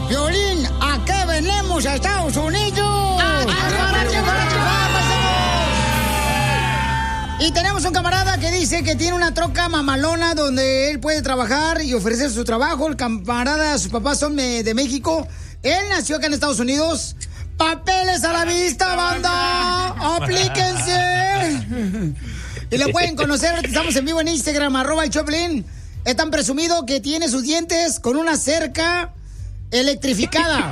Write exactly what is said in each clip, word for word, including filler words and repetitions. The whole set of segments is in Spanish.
Piolín, ¿a qué venimos a Estados Unidos? ¡A triunfar, triunfar, triunfar, paisanos! Y tenemos un camarada que dice que tiene una troca mamalona donde él puede trabajar y ofrecer su trabajo. El camarada, sus papás son de, de México. Él nació acá en Estados Unidos. ¡Papeles a la vista, banda! ¡Aplíquense! Y lo pueden conocer, estamos en vivo en Instagram, arroba el Choplin. Es tan presumido que tiene sus dientes con una cerca electrificada.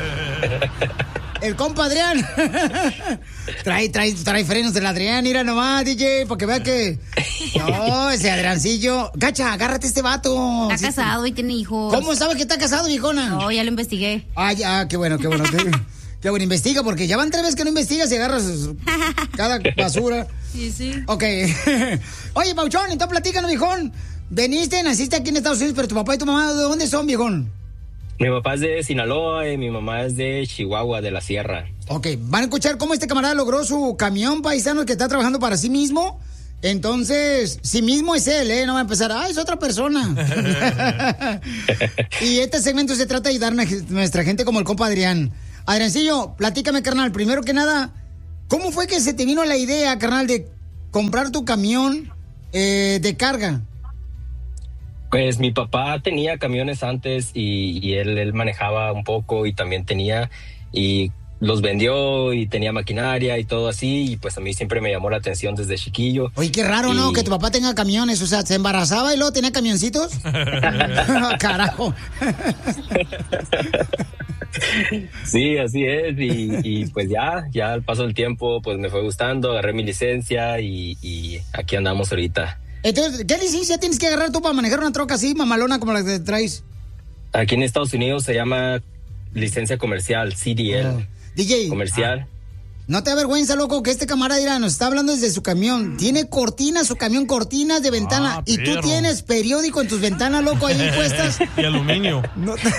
El compa Adrián. trae, trae, trae frenos del Adrián, mira nomás, D J, porque vea que... No, ese Adriancillo. Gacha, agárrate este vato. Está sí, casado y tiene hijos. ¿Cómo sabe que está casado, viejona? No, ya lo investigué. Ah, ya, qué bueno, qué bueno. Qué bueno, investiga, porque ya van tres veces que no investigas y agarras cada basura. Sí, sí. Ok. Oye, Pauchón, entonces platícanos, viejón. Veniste, naciste aquí en Estados Unidos, pero tu papá y tu mamá, ¿de dónde son, viejón? Mi papá es de Sinaloa y mi mamá es de Chihuahua, de la Sierra. Ok, van a escuchar cómo este camarada logró su camión, paisano, que está trabajando para sí mismo. Entonces, sí mismo es él, ¿eh? No va a empezar, ah, es otra persona. Y este segmento se trata de ayudar a nuestra gente como el compa Adrián. Adriancillo, platícame, carnal, primero que nada, ¿cómo fue que se te vino la idea, carnal, de comprar tu camión eh, de carga? Pues mi papá tenía camiones antes y, y él, él manejaba un poco y también tenía, y los vendió y tenía maquinaria y todo así, y pues a mí siempre me llamó la atención desde chiquillo. Oye, qué raro, y... ¿no? Que tu papá tenga camiones, o sea, ¿se embarazaba y luego tenía camioncitos? Carajo. Sí, así es, y, y pues ya, ya al paso del tiempo, pues me fue gustando, agarré mi licencia y, y aquí andamos ahorita. Entonces, ¿qué licencia tienes que agarrar tú para manejar una troca así, mamalona, como la que traes? Aquí en Estados Unidos se llama licencia comercial, C D L. Oh. D J. Comercial. Ah. No te da vergüenza, loco, que este camarada dirá, nos está hablando desde su camión. Tiene cortinas, su camión, cortinas de ventana. Ah, y tú tienes periódico en tus ventanas, loco, ahí puestas. Y aluminio. No te...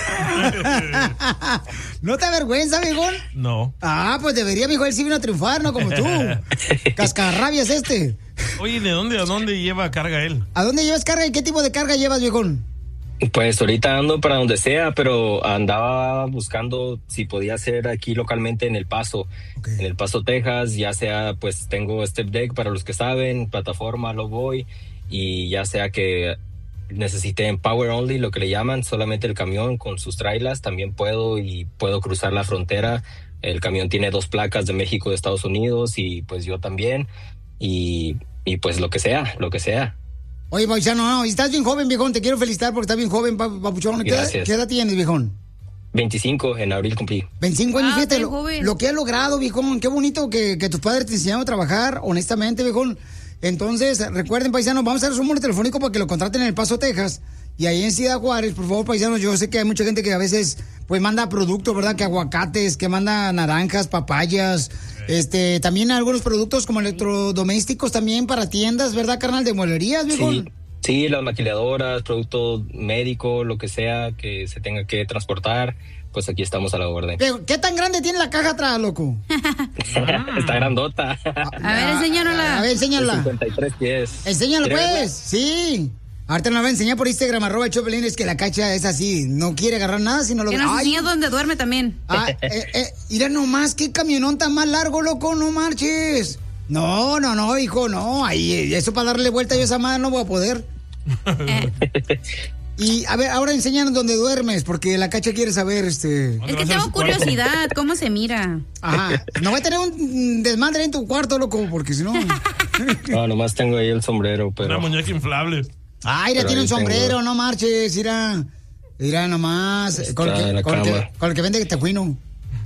¿No te da vergüenza, viejón? No. Ah, pues debería, mijo, él sí vino a triunfar, ¿no? Como tú. Cascarrabias este. Oye, ¿de dónde, a dónde lleva carga él? ¿A dónde llevas carga y qué tipo de carga llevas, viejón? Pues ahorita ando para donde sea, pero andaba buscando si podía ser aquí localmente en El Paso, okay. En El Paso, Texas, ya sea pues tengo step deck para los que saben, plataforma, lo voy, y ya sea que necesiten power only, lo que le llaman, solamente el camión con sus trailers, también puedo y puedo cruzar la frontera. El camión tiene dos placas de México, de Estados Unidos, y pues yo también, y, y pues lo que sea, lo que sea. Oye, paisano, no, estás bien joven, viejón, te quiero felicitar porque estás bien joven, papuchón. ¿Qué, edad, ¿Qué edad tienes, viejón? veinticinco, en abril cumplí. veinticinco años, ah, fíjate, lo, lo que has logrado, viejón, qué bonito que, que tus padres te enseñaron a trabajar, honestamente, viejón. Entonces, recuerden, paisanos, vamos a hacer un número telefónico para que lo contraten en El Paso, Texas. Y ahí en Ciudad Juárez, por favor, paisanos, yo sé que hay mucha gente que a veces, pues, manda productos, ¿verdad? Que aguacates, que manda naranjas, papayas, este, también algunos productos como electrodomésticos también para tiendas, ¿verdad, carnal? De mueblerías, viejo. Sí, sí, las maquiladoras, productos médicos, lo que sea que se tenga que transportar, pues aquí estamos a la orden. Pero, ¿qué tan grande tiene la caja atrás, loco? Está grandota. A ver, enséñanosla. A ver, enséñala. cincuenta y tres pies. Enséñalo, pues, sí. Ahorita nos va a enseñar por Instagram, arroba el Choplin, es que la cacha es así, no quiere agarrar nada, sino lo... Que nos enseña dónde duerme también. Ah, eh, eh, mira nomás, qué camionón tan más largo, loco, no marches. No, no, no, hijo, no, ahí, eso para darle vuelta yo a esa madre no voy a poder. Eh. Y, a ver, ahora enséñanos dónde duermes, porque la cacha quiere saber, este... Es que tengo curiosidad, ¿cómo se mira? Ajá, no voy a tener un desmadre en tu cuarto, loco, porque si no... No, nomás tengo ahí el sombrero, pero... Una muñeca inflable. Ah, mira, tiene un sombrero, tengo... no marches, mira. Mira nomás, con el, que, con, el que, con el que vende tejuino.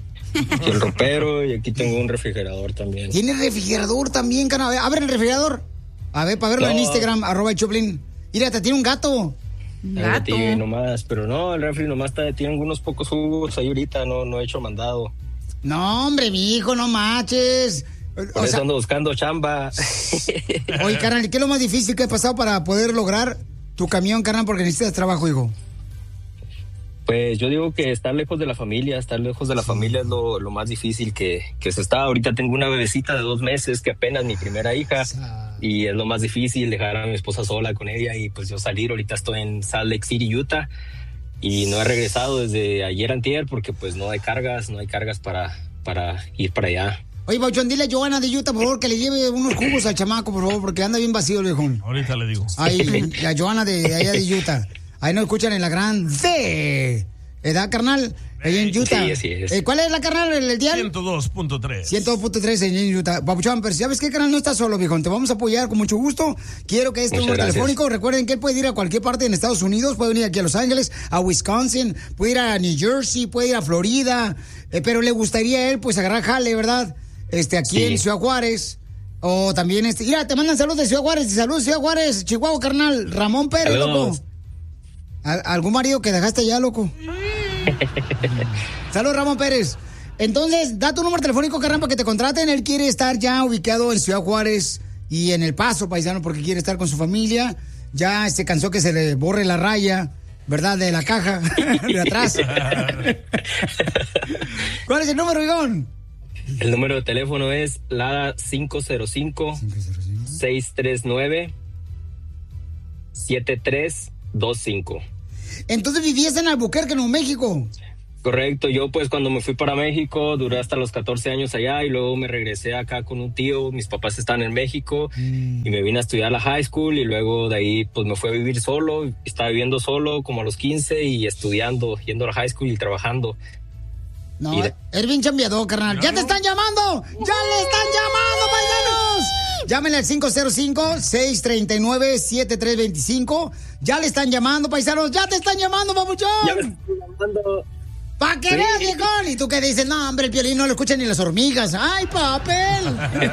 Y el ropero, y aquí tengo un refrigerador también. ¿Tiene refrigerador también, carnal? Abre el refrigerador. A ver, para verlo no. En Instagram, arroba el Choplin. Mira, te tiene un gato. Gato. Sí, nomás, pero no, el refri nomás está, tiene algunos pocos jugos ahí ahorita, no, no he hecho mandado. No, hombre, mi hijo, no marches. Por o eso sea, ando buscando chamba. Oye, carnal, ¿qué es lo más difícil que has pasado para poder lograr tu camión, carnal? Porque necesitas trabajo, hijo. Pues yo digo que estar lejos de la familia, estar lejos de la familia es lo, lo más difícil que, que se está. Ahorita tengo una bebecita de dos meses que apenas mi primera hija y es lo más difícil dejar a mi esposa sola con ella y pues yo salir. Ahorita estoy en Salt Lake City, Utah y no he regresado desde ayer antier porque pues no hay cargas, no hay cargas para, para ir para allá. Oye, Bauchón, dile a Joana de Utah, por favor, que le lleve unos jugos al chamaco, por favor, porque anda bien vacío el viejón. Ahorita le digo. Ahí, la Joana de, de allá de Utah. Ahí nos escuchan en la gran D. ¿Edad, carnal? Ahí en Utah. Sí, así es. Eh, ¿Cuál es la carnal, el, el dial? ciento dos punto tres. ciento dos punto tres en Utah. Papuchón, pero ¿sabes qué, carnal? No estás solo, viejón. Te vamos a apoyar con mucho gusto. Quiero que este Muchas número gracias. telefónico, recuerden que él puede ir a cualquier parte en Estados Unidos, puede venir aquí a Los Ángeles, a Wisconsin, puede ir a New Jersey, puede ir a Florida, eh, pero le gustaría a él, pues, agarrar jale, ¿verdad? Este, aquí Sí. en Ciudad Juárez. O también, este, mira, te mandan saludos de Ciudad Juárez. Saludos, Ciudad Juárez, Chihuahua, carnal. Ramón Pérez, Saludos. loco. ¿Al- ¿Algún marido que dejaste allá, loco? Saludos, Ramón Pérez. Entonces, da tu número telefónico, carnal, para que te contraten. Él quiere estar ya ubicado en Ciudad Juárez y en El Paso, paisano, porque quiere estar con su familia. Ya se cansó que se le borre la raya, ¿verdad? De la caja, de atrás. ¿Cuál es el número, Vigón? El número de teléfono es Lada cinco cero cinco, seis tres nueve, siete tres dos cinco. Entonces vivías en Albuquerque, Nuevo México. Correcto, yo pues cuando me fui para México duré hasta los catorce años allá y luego me regresé acá con un tío, mis papás están en México Mm. y me vine a estudiar a la high school y luego de ahí pues me fui a vivir solo, estaba viviendo solo como a los quince y estudiando, yendo a la high school y trabajando. No, Mira. eres bien chambeador, carnal. ¡Ya te están llamando! ¡Ya le están llamando, paisanos! Llámenle al cinco cero cinco, seis tres nueve, siete tres dos cinco. Ya le están llamando, paisanos. ¡Ya te están llamando, papuchón! Ya me estoy llamando. ¡Pa' que Sí. veas, viejón! Y tú que dices, no, hombre, el Piolín no lo escuchan ni las hormigas. ¡Ay, papel!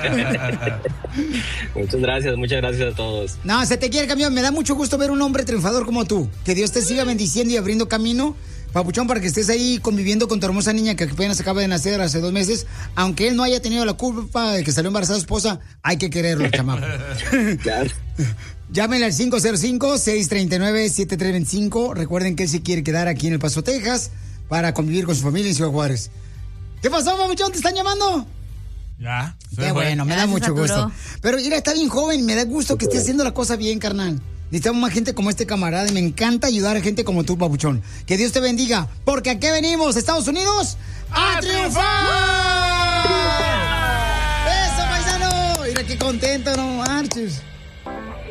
Muchas gracias, muchas gracias a todos. No, se te quiere, camión. Me da mucho gusto ver un hombre triunfador como tú. Que Dios te siga bendiciendo y abriendo camino, papuchón, para que estés ahí conviviendo con tu hermosa niña que apenas acaba de nacer hace dos meses. Aunque él no haya tenido la culpa de que salió embarazada su esposa, hay que quererlo, chamaco. Claro. Llámenle al cinco cero cinco, seis tres nueve, siete tres dos cinco. Recuerden que él se quiere quedar aquí en El Paso, Texas, para convivir con su familia en Ciudad Juárez. ¿Qué pasó, papuchón? ¿Te están llamando? Ya. se Qué fue. bueno, me da Ya se mucho saturó. gusto. Pero mira, está bien joven, me da gusto que esté haciendo la cosa bien, carnal. Necesitamos más gente como este camarada y me encanta ayudar a gente como tú, papuchón. Que Dios te bendiga, porque aquí venimos, Estados Unidos, ¡a triunfar! ¡Eso, paisano! Mira qué contento, no marches.